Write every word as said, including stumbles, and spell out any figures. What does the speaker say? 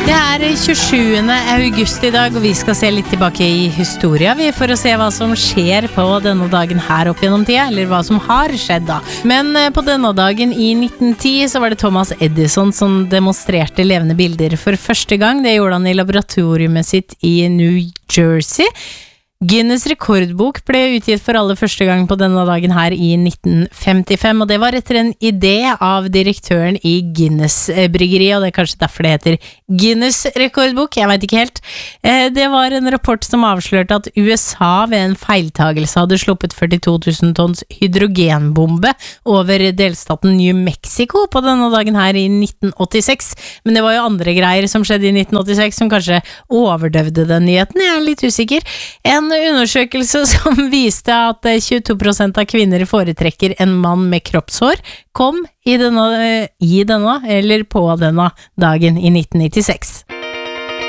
Det er tjuesjuende august i dag, og vi skal se litt tilbake i historia vi for å se hva som skjer på denne dagen her opp gjennom tida, eller hva som har skjedd da. Men på denne dagen i nitten ti så var det Thomas Edison som demonstrerte levende bilder for første gang. Det gjorde han i laboratoriumet sitt i New Jersey. Guinness rekordbok ble utgitt for aller første gang på denne dagen her i nitten femtifem, og det var etter en idé av direktøren i Guinness-bryggeriet, og det er kanskje derfor det heter Guinness rekordbok, jeg vet ikke helt. Det var en rapport som avslørte at U S A ved en feiltagelse hadde sluppet førtito tusen tons hydrogenbombe over delstaten New Mexico på denne dagen her i nitten åttiseks, men det var jo andre greier som skjedde i nitten åttiseks som kanskje overdøvde den nyheten, jeg er litt usikker. En En undersøkelse som viste at tjueto prosent av kvinner foretrekker en mann med kroppshår, kom i denne, i denne eller på denne dagen i nitten nittiseks.